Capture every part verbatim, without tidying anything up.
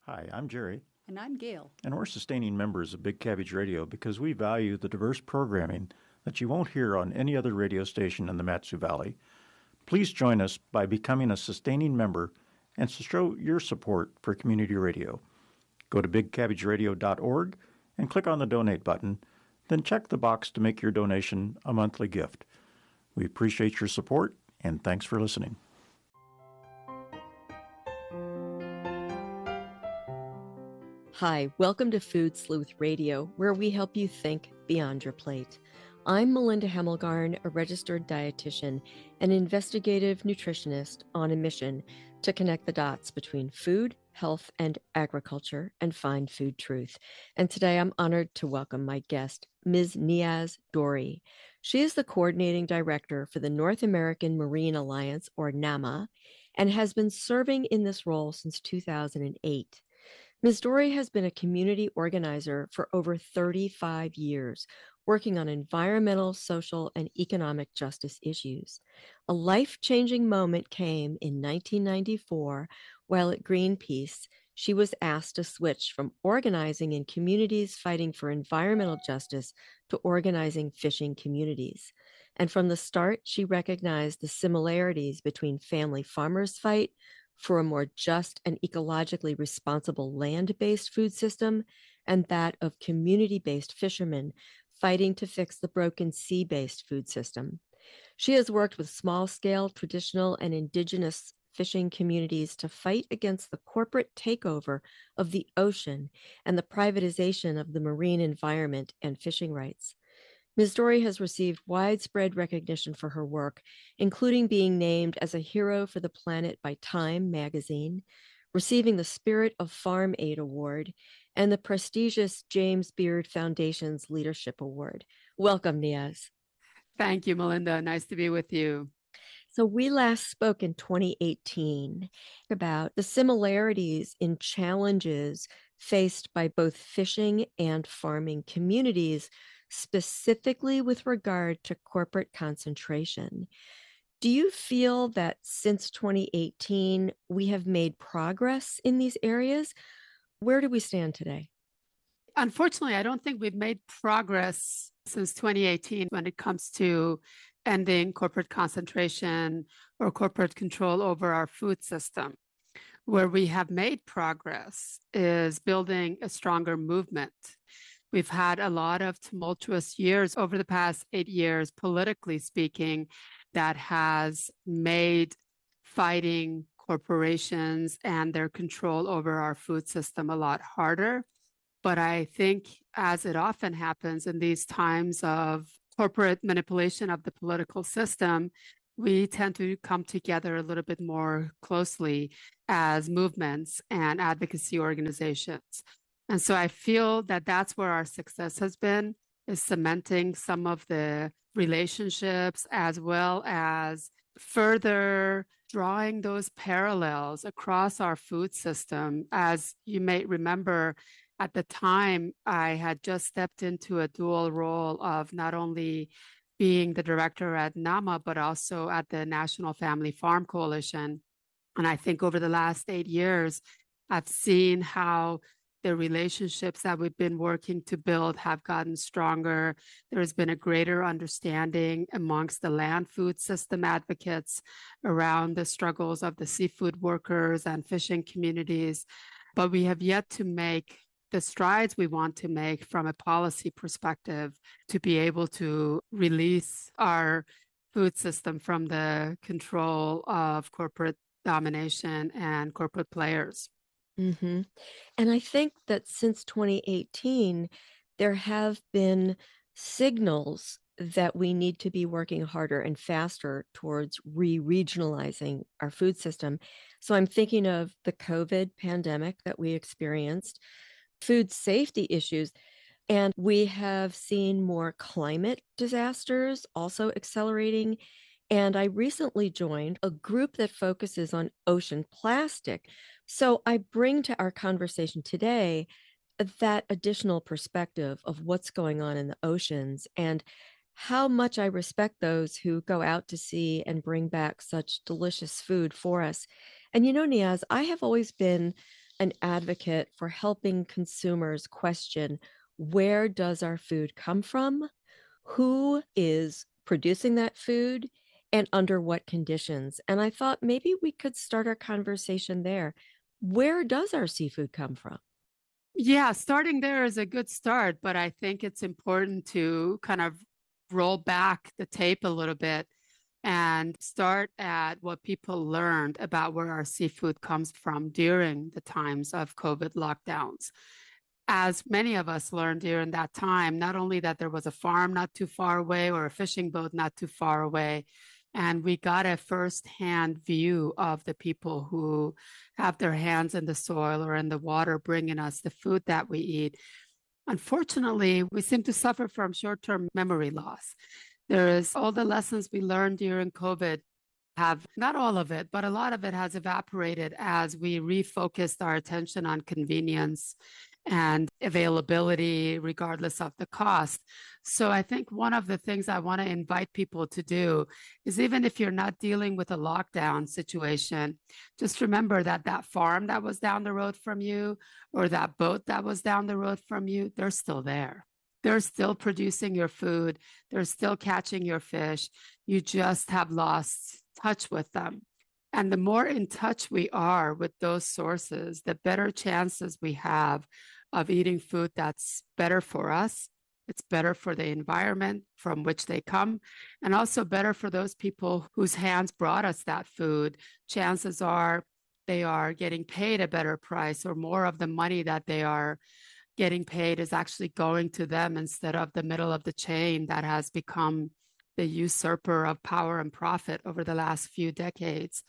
Hi, I'm Jerry, And I'm Gail. and we're sustaining members of Big Cabbage Radio because we value the diverse programming that you won't hear on any other radio station in the Mat-Su Valley. Please join us by becoming a sustaining member and to show your support for community radio. Go to big cabbage radio dot org and click on the donate button, then check the box to make your donation a monthly gift. We appreciate your support, and thanks for listening. Hi, welcome to Food Sleuth Radio, where we help you think beyond your plate. I'm Melinda Hemmelgarn, a registered dietitian and investigative nutritionist on a mission to connect the dots between food, health, and agriculture and find food truth. And today I'm honored to welcome my guest, Miz Niaz Dori. She is the coordinating director for the North American Marine Alliance, or NAMA, and has been serving in this role since two thousand eight. Miz Dori has been a community organizer for over thirty-five years, working on environmental, social, and economic justice issues. A life-changing moment came in nineteen ninety-four, while at Greenpeace, she was asked to switch from organizing in communities fighting for environmental justice to organizing fishing communities. And from the start, she recognized the similarities between family farmers' fight for a more just and ecologically responsible land-based food system and that of community-based fishermen fighting to fix the broken sea-based food system. She has worked with small-scale, traditional, and indigenous fishing communities to fight against the corporate takeover of the ocean and the privatization of the marine environment and fishing rights. Miz Dori has received widespread recognition for her work, including being named as a hero for the planet by Time magazine, receiving the Spirit of Farm Aid Award, and the prestigious James Beard Foundation's Leadership Award. Welcome, Niaz. Thank you, Melinda. Nice to be with you. So we last spoke in twenty eighteen about the similarities in challenges faced by both fishing and farming communities, specifically with regard to corporate concentration. Do you feel that since twenty eighteen, we have made progress in these areas? Where do we stand today? Unfortunately, I don't think we've made progress since twenty eighteen when it comes to ending corporate concentration or corporate control over our food system. Where we have made progress is building a stronger movement. We've had a lot of tumultuous years over the past eight years, politically speaking, that has made fighting corporations and their control over our food system a lot harder. But I think, as it often happens in these times of corporate manipulation of the political system, we tend to come together a little bit more closely as movements and advocacy organizations. And so I feel that that's where our success has been, is cementing some of the relationships as well as further drawing those parallels across our food system. As you may remember, at the time, I had just stepped into a dual role of not only being the director at NAMA, but also at the National Family Farm Coalition. And I think over the last eight years, I've seen how the relationships that we've been working to build have gotten stronger. There's been a greater understanding amongst the land food system advocates around the struggles of the seafood workers and fishing communities. But we have yet to make the strides we want to make from a policy perspective to be able to release our food system from the control of corporate domination and corporate players. Mm-hmm. And I think that since twenty eighteen, there have been signals that we need to be working harder and faster towards re-regionalizing our food system. So I'm thinking of the COVID pandemic that we experienced, food safety issues, and we have seen more climate disasters also accelerating. And I recently joined a group that focuses on ocean plastic. So I bring to our conversation today that additional perspective of what's going on in the oceans and how much I respect those who go out to sea and bring back such delicious food for us. And you know, Niaz, I have always been an advocate for helping consumers question, where does our food come from? Who is producing that food? And under what conditions? And I thought maybe we could start our conversation there. Where does our seafood come from? Yeah, starting there is a good start, but I think it's important to kind of roll back the tape a little bit and start at what people learned about where our seafood comes from during the times of COVID lockdowns. As many of us learned during that time, not only that there was a farm not too far away or a fishing boat not too far away, and we got a firsthand view of the people who have their hands in the soil or in the water bringing us the food that we eat. Unfortunately, we seem to suffer from short-term memory loss. There is all the lessons we learned during COVID have, not all of it, but a lot of it has evaporated as we refocused our attention on convenience and availability, regardless of the cost. So I think one of the things I want to invite people to do is, even if you're not dealing with a lockdown situation, just remember that that farm that was down the road from you or that boat that was down the road from you, they're still there. They're still producing your food. They're still catching your fish. You just have lost touch with them. And the more in touch we are with those sources, the better chances we have of eating food that's better for us. It's better for the environment from which they come, and also better for those people whose hands brought us that food. Chances are they are getting paid a better price, or more of the money that they are getting paid is actually going to them instead of the middle of the chain that has become the usurper of power and profit over the last few decades.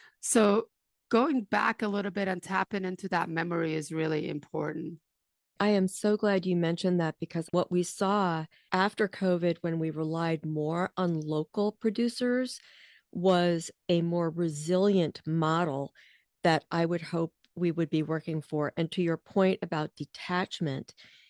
So going back a little bit and tapping into that memory is really important. I am so glad you mentioned that, because what we saw after COVID, when we relied more on local producers, was a more resilient model that I would hope we would be working for. And to your point about detachment,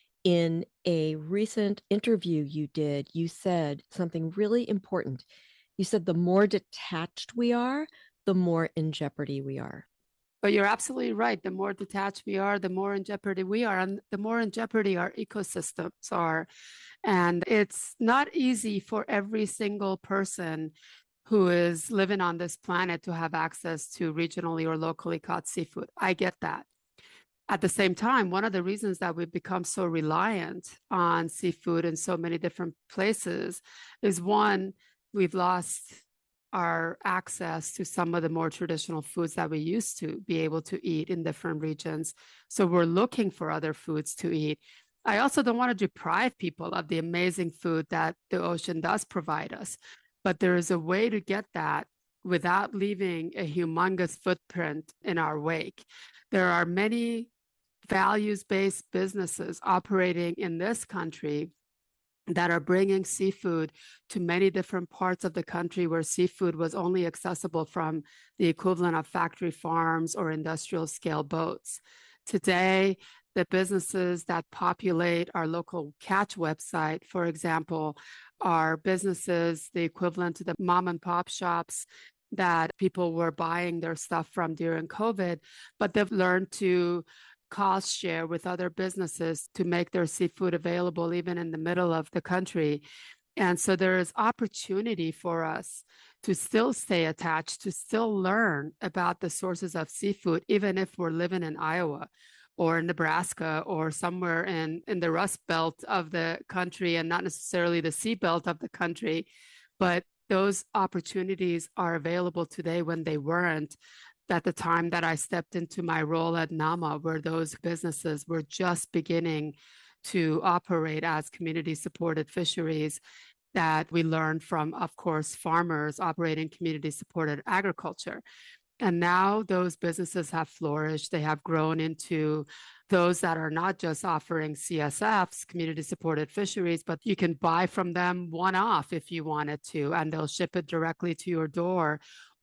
in a recent interview you did, you said something really important. You said the more detached we are, the more in jeopardy we are. But you're absolutely right. The more detached we are, the more in jeopardy we are, and the more in jeopardy our ecosystems are. And it's not easy for every single person who is living on this planet to have access to regionally or locally caught seafood. I get that. At the same time, one of the reasons that we've become so reliant on seafood in so many different places is, one, we've lost our access to some of the more traditional foods that we used to be able to eat in different regions. So we're looking for other foods to eat. I also don't want to deprive people of the amazing food that the ocean does provide us, but there is a way to get that without leaving a humongous footprint in our wake. There are many values-based businesses operating in this country that are bringing seafood to many different parts of the country where seafood was only accessible from the equivalent of factory farms or industrial scale boats. Today, the businesses that populate our local catch website, for example, are businesses the equivalent to the mom and pop shops that people were buying their stuff from during COVID, but they've learned to cost share with other businesses to make their seafood available even in the middle of the country. And so there is opportunity for us to still stay attached, to still learn about the sources of seafood, even if we're living in Iowa or Nebraska or somewhere in, in the Rust Belt of the country, and not necessarily the sea belt of the country. But those opportunities are available today when they weren't at the time that I stepped into my role at NAMA, where those businesses were just beginning to operate as community-supported fisheries that we learned from, of course, farmers operating community-supported agriculture. And now those businesses have flourished. They have grown into those that are not just offering C S Fs, community-supported fisheries, but you can buy from them one-off if you wanted to, and they'll ship it directly to your door.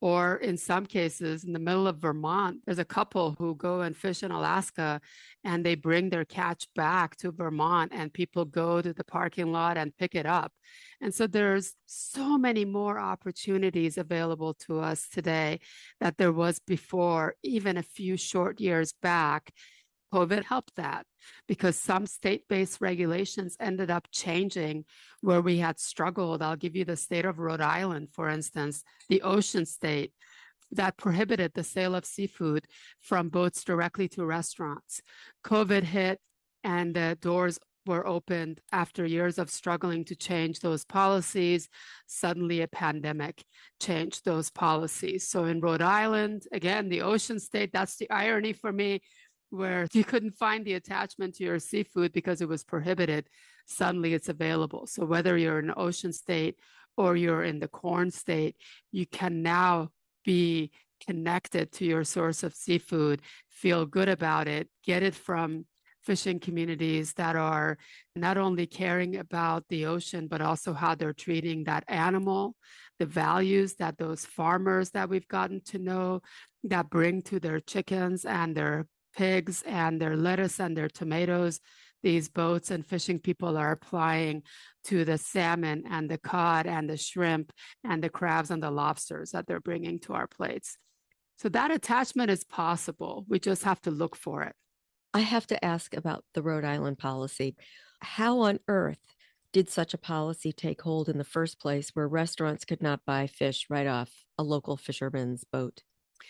Or in some cases, in the middle of Vermont, there's a couple who go and fish in Alaska and they bring their catch back to Vermont and people go to the parking lot and pick it up. And so there's so many more opportunities available to us today that there was before, even a few short years back. COVID helped that because some state-based regulations ended up changing where we had struggled. I'll give you the state of Rhode Island, for instance, the ocean state that prohibited the sale of seafood from boats directly to restaurants. COVID hit and the doors were opened after years of struggling to change those policies. Suddenly a pandemic changed those policies. So in Rhode Island, again, the ocean state, that's the irony for me, where you couldn't find the attachment to your seafood because it was prohibited, suddenly it's available. So whether you're in an ocean state or you're in the corn state, you can now be connected to your source of seafood, feel good about it, get it from fishing communities that are not only caring about the ocean, but also how they're treating that animal, the values that those farmers that we've gotten to know that bring to their chickens and their pigs and their lettuce and their tomatoes, these boats and fishing people are applying to the salmon and the cod and the shrimp and the crabs and the lobsters that they're bringing to our plates. So that attachment is possible. We just have to look for it. I have to ask about the Rhode Island policy. How on earth did such a policy take hold in the first place where restaurants could not buy fish right off a local fisherman's boat?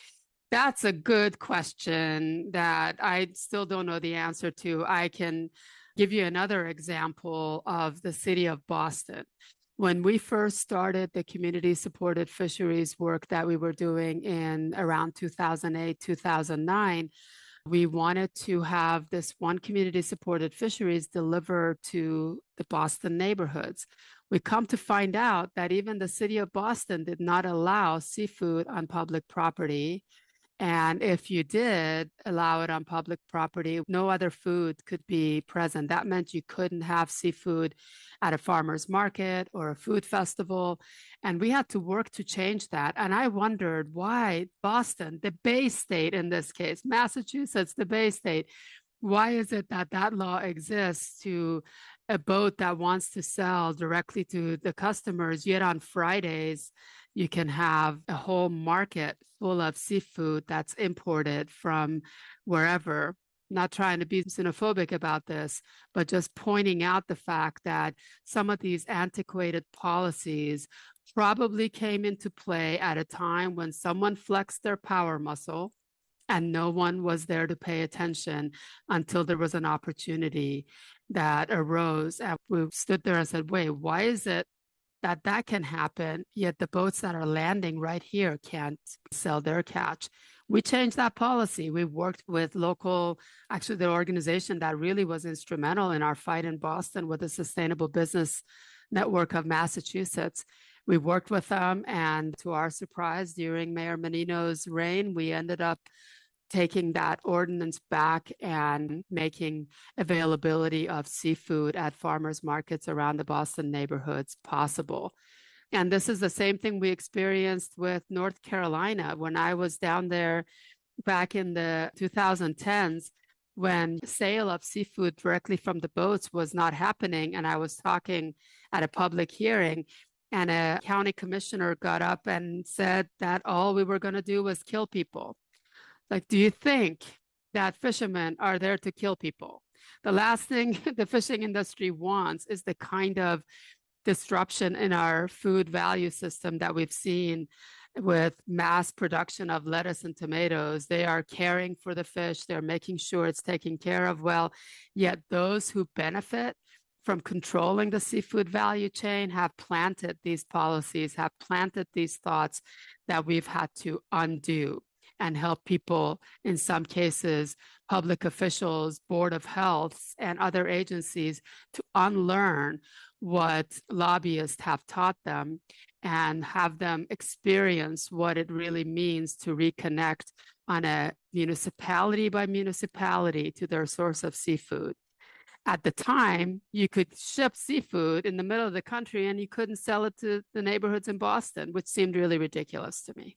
That's a good question that I still don't know the answer to. I can give you another example of the city of Boston. When we first started the community-supported fisheries work that we were doing in around two thousand eight, two thousand nine, we wanted to have this one community-supported fisheries delivered to the Boston neighborhoods. We come to find out that even the city of Boston did not allow seafood on public property. And if you did allow it on public property, no other food could be present. That meant you couldn't have seafood at a farmer's market or a food festival. And we had to work to change that. And I wondered why Boston, the Bay State in this case, Massachusetts, the Bay State, why is it that that law exists to a boat that wants to sell directly to the customers, yet on Fridays, you can have a whole market full of seafood that's imported from wherever. Not trying to be xenophobic about this, but just pointing out the fact that some of these antiquated policies probably came into play at a time when someone flexed their power muscle and no one was there to pay attention until there was an opportunity that arose. And we stood there and said, wait, why is it that that can happen, yet the boats that are landing right here can't sell their catch? We changed that policy. We worked with local, actually the organization that really was instrumental in our fight in Boston with the Sustainable Business Network of Massachusetts. We worked with them, and to our surprise, during Mayor Menino's reign, we ended up taking that ordinance back and making availability of seafood at farmers markets around the Boston neighborhoods possible. And this is the same thing we experienced with North Carolina when I was down there back in the two thousand tens, when sale of seafood directly from the boats was not happening. And I was talking at a public hearing, and a county commissioner got up and said that all we were going to do was kill people. Like, do you think that fishermen are there to kill people? The last thing the fishing industry wants is the kind of disruption in our food value system that we've seen with mass production of lettuce and tomatoes. They are caring for the fish. They're making sure it's taken care of well. Yet those who benefit from controlling the seafood value chain have planted these policies, have planted these thoughts that we've had to undo and help people, in some cases, public officials, Board of Health, and other agencies to unlearn what lobbyists have taught them and have them experience what it really means to reconnect on a municipality by municipality to their source of seafood. At the time, you could ship seafood in the middle of the country and you couldn't sell it to the neighborhoods in Boston, which seemed really ridiculous to me.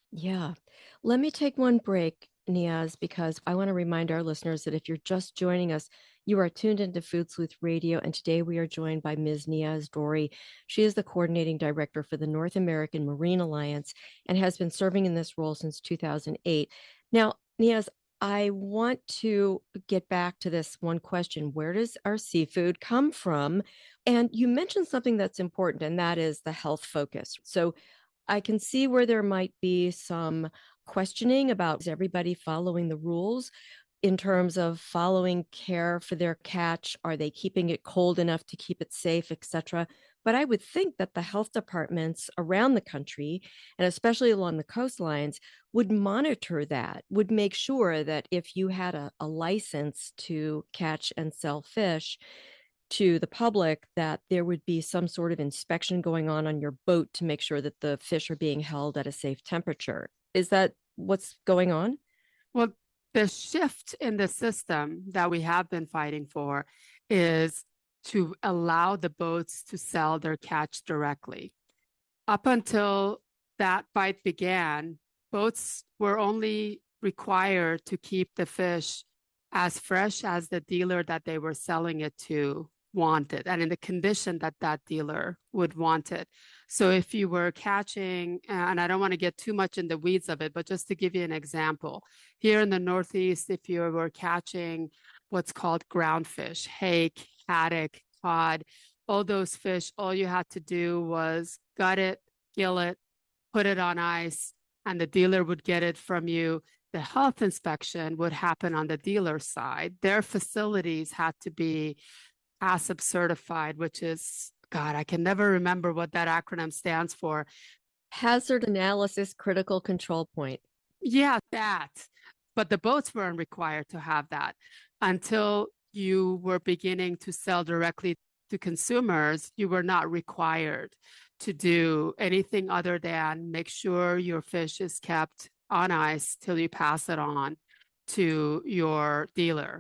Yeah. Let me take one break, Niaz, because I want to remind our listeners that if you're just joining us, you are tuned into Food Sleuth Radio, and today we are joined by Miz Niaz Dory. She is the coordinating director for the North American Marine Alliance and has been serving in this role since two thousand eight. Now, Niaz, I want to get back to this one question. Where does our seafood come from? And you mentioned something that's important, and that is the health focus. So I can see where there might be some questioning about is everybody following the rules in terms of following care for their catch? Are they keeping it cold enough to keep it safe, et cetera? But I would think that the health departments around the country, and especially along the coastlines, would monitor that, would make sure that if you had a, a license to catch and sell fish, to the public, that there would be some sort of inspection going on on your boat to make sure that the fish are being held at a safe temperature. Is that what's going on? Well, the shift in the system that we have been fighting for is to allow the boats to sell their catch directly. Up until that fight began, boats were only required to keep the fish as fresh as the dealer that they were selling it to wanted, and in the condition that that dealer would want it. So if you were catching, and I don't want to get too much in the weeds of it, but just to give you an example, here in the Northeast, if you were catching what's called ground fish, hake, haddock, cod, all those fish, all you had to do was gut it, gill it, put it on ice, and the dealer would get it from you. The health inspection would happen on the dealer side. Their facilities had to be H A C C P certified, which is, God, I can never remember what that acronym stands for. Hazard Analysis Critical Control Point. Yeah, that. But the boats weren't required to have that until you were beginning to sell directly to consumers. You were not required to do anything other than make sure your fish is kept on ice till you pass it on to your dealer.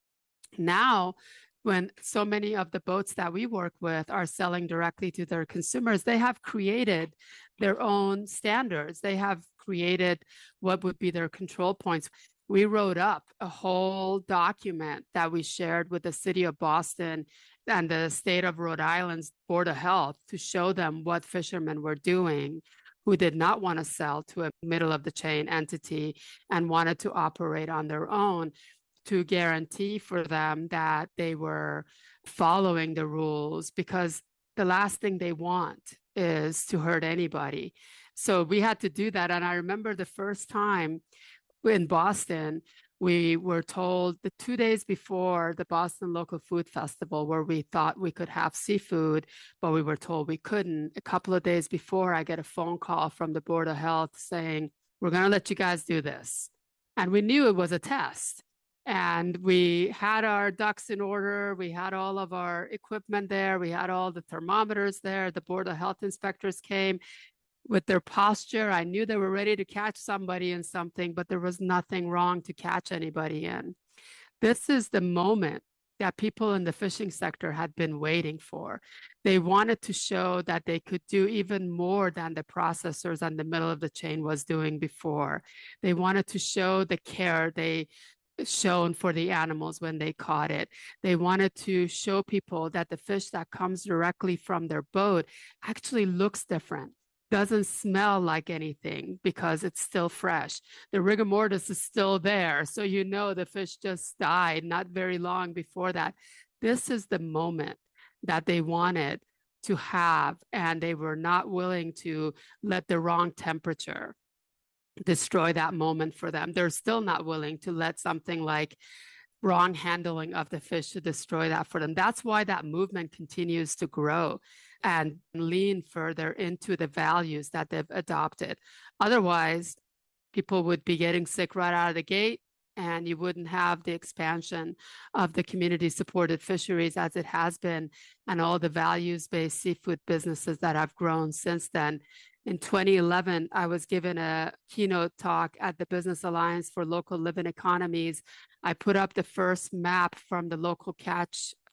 Now, when so many of the boats that we work with are selling directly to their consumers, they have created their own standards. They have created what would be their control points. We wrote up a whole document that we shared with the city of Boston and the state of Rhode Island's Board of Health to show them what fishermen were doing who did not want to sell to a middle of the chain entity and wanted to operate on their own, to guarantee for them that they were following the rules, because the last thing they want is to hurt anybody. So we had to do that. And I remember the first time in Boston, we were told the two days before the Boston Local Food Festival, where we thought we could have seafood, but we were told we couldn't. A couple of days before, I get a phone call from the Board of Health saying, we're going to let you guys do this. And we knew it was a test. And we had our ducks in order. We had all of our equipment there. We had all the thermometers there. The Board of Health inspectors came with their posture. I knew they were ready to catch somebody in something, but there was nothing wrong to catch anybody in. This is the moment that people in the fishing sector had been waiting for. They wanted to show that they could do even more than the processors on the middle of the chain was doing before. They wanted to show the care they shown for the animals when they caught it. They wanted to show people that the fish that comes directly from their boat actually looks different, doesn't smell like anything because it's still fresh. The rigor mortis is still there. So you know the fish just died not very long before that. This is the moment that they wanted to have, and they were not willing to let the wrong temperature destroy that moment for them. They're still not willing to let something like wrong handling of the fish to destroy that for them. That's why that movement continues to grow and lean further into the values that they've adopted. Otherwise, people would be getting sick right out of the gate, and you wouldn't have the expansion of the community-supported fisheries as it has been, and all the values-based seafood businesses that have grown since then. In twenty eleven, I was given a keynote talk at the Business Alliance for Local Living Economies. I put up the first map from the local catch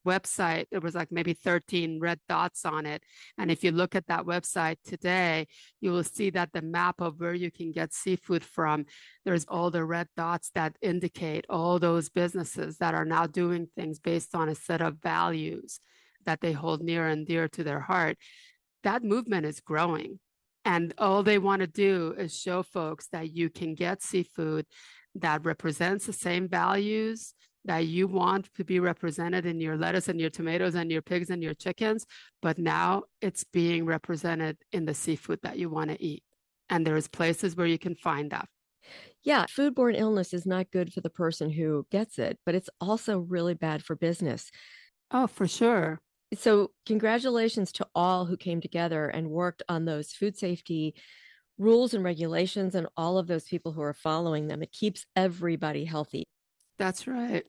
website, there was like maybe thirteen red dots on it. And if you look at that website today, you will see that the map of where you can get seafood from, there's all the red dots that indicate all those businesses that are now doing things based on a set of values that they hold near and dear to their heart. That movement is growing. And all they want to do is show folks that you can get seafood that represents the same values that you want to be represented in your lettuce and your tomatoes and your pigs and your chickens, but now it's being represented in the seafood that you want to eat. And there's places where you can find that. Yeah, foodborne illness is not good for the person who gets it, but it's also really bad for business. Oh, for sure. So congratulations to all who came together and worked on those food safety rules and regulations and all of those people who are following them. It keeps everybody healthy. That's right.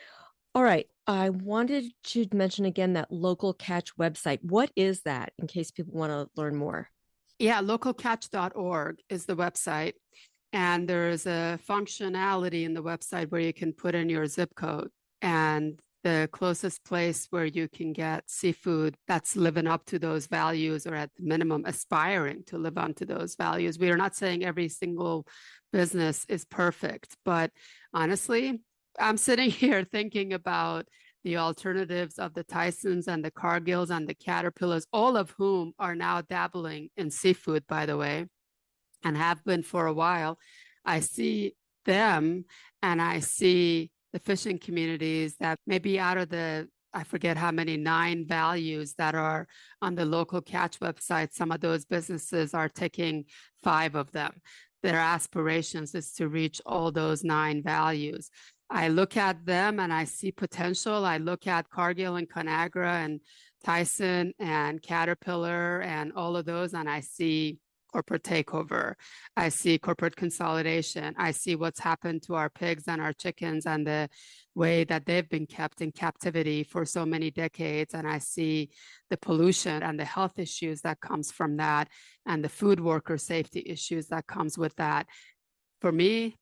All right. I wanted to mention again that Local Catch website. What is that, in case people want to learn more? Yeah, local catch dot org is the website. And there's a functionality in the website where you can put in your zip code, and the closest place where you can get seafood that's living up to those values, or at the minimum aspiring to live up to those values. We are not saying every single business is perfect, but honestly, I'm sitting here thinking about the alternatives of the Tysons and the Cargills and the Caterpillars, all of whom are now dabbling in seafood, by the way, and have been for a while. I see them and I see the fishing communities that maybe out of the, I forget how many, nine values that are on the Local Catch website, some of those businesses are taking five of them. Their aspirations is to reach all those nine values. I look at them and I see potential. I look at Cargill and Conagra and Tyson and Caterpillar and all of those, and I see corporate takeover. I see corporate consolidation. I see what's happened to our pigs and our chickens and the way that they've been kept in captivity for so many decades. And I see the pollution and the health issues that comes from that, and the food worker safety issues that comes with that. For me,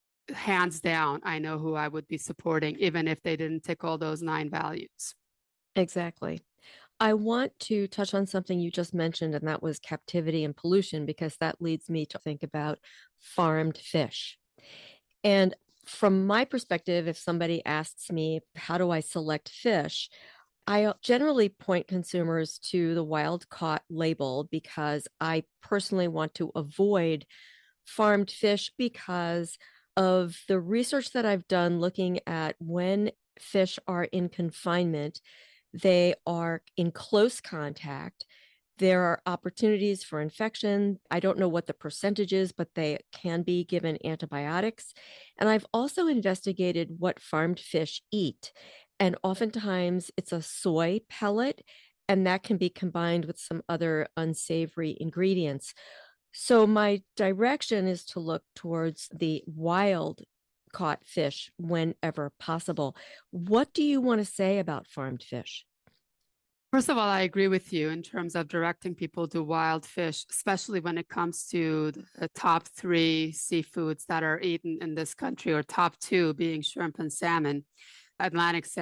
hands down, I know who I would be supporting, even if they didn't tick all those nine values. Exactly. I want to touch on something you just mentioned, and that was captivity and pollution, because that leads me to think about farmed fish. And from my perspective, if somebody asks me, how do I select fish? I generally point consumers to the wild caught label, because I personally want to avoid farmed fish because of the research that I've done looking at when fish are in confinement. They are in close contact. There are opportunities for infection. I don't know what the percentage is, but they can be given antibiotics. And I've also investigated what farmed fish eat. And oftentimes it's a soy pellet, and that can be combined with some other unsavory ingredients. So my direction is to look towards the wild caught fish whenever possible. What do you want to say about farmed fish? First of all, I agree with you in terms of directing people to wild fish, especially when it comes to the top three seafoods that are eaten in this country, or top two being shrimp and salmon. Atlantic salmon